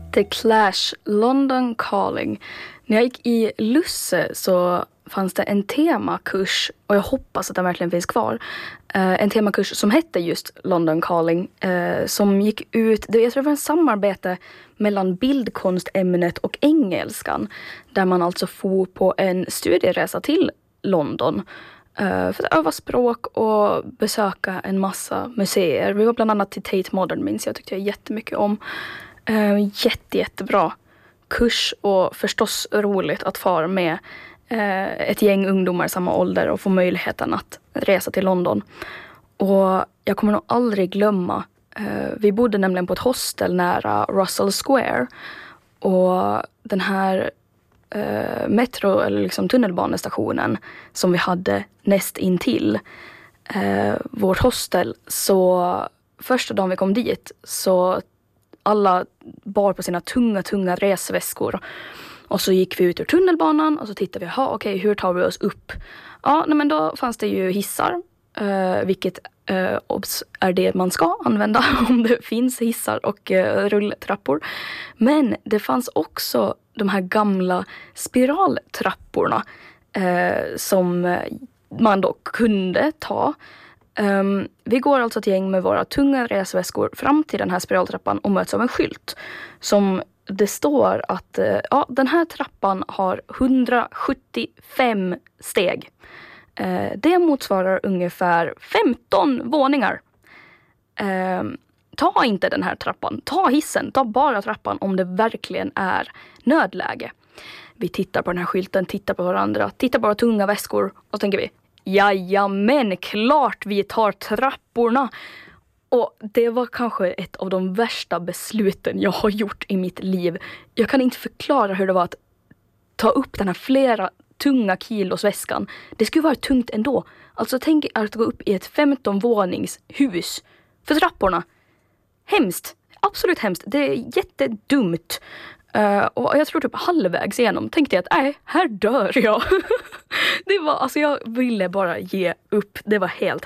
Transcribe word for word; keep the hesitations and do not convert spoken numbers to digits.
The Clash, London Calling. När jag gick i Lusse så fanns det en temakurs, och jag hoppas att den verkligen finns kvar. Uh, en temakurs som hette just London Calling, uh, som gick ut, det, jag tror det var en samarbete mellan bildkonstämnet och engelskan, där man alltså får på en studieresa till London uh, för att öva språk och besöka en massa museer. Vi var bland annat till Tate Modern, minns jag, tyckte jag jättemycket om. Uh, jätte, jättebra kurs, och förstås roligt att fara med ett gäng ungdomar i samma ålder och få möjligheten att resa till London. Och jag kommer nog aldrig glömma, vi bodde nämligen på ett hostel nära Russell Square, och den här metro eller liksom tunnelbanestationen som vi hade näst intill vårt hostel, så första dagen vi kom dit så alla bar på sina tunga, tunga resväskor. Och så gick vi ut ur tunnelbanan och så tittade vi, ha, okej, hur tar vi oss upp? Ja, nej, men då fanns det ju hissar, eh, vilket eh, obs, är det man ska använda om det finns hissar och eh, rulltrappor. Men det fanns också de här gamla spiraltrapporna eh, som man då kunde ta. Um, vi går alltså ett gäng med våra tunga resväskor fram till den här spiraltrappan och möts av en skylt som det står att uh, ja, den här trappan har hundrasjuttiofem steg. Uh, det motsvarar ungefär femton våningar. Uh, ta inte den här trappan. Ta hissen. Ta bara trappan om det verkligen är nödläge. Vi tittar på den här skylten, tittar på varandra, tittar på våra tunga väskor och så tänker vi, jajamän, klart vi tar trapporna. Och det var kanske ett av de värsta besluten jag har gjort i mitt liv. Jag kan inte förklara hur det var att ta upp den här flera tunga kilos väskan. Det skulle vara tungt ändå. Alltså tänk att gå upp i ett femton-våningshus för trapporna. Hemskt. Absolut hemskt. Det är jättedumt. Uh, och jag tror typ halvvägs igenom tänkte jag att nej, här dör jag. Det var, alltså jag ville bara ge upp. Det var helt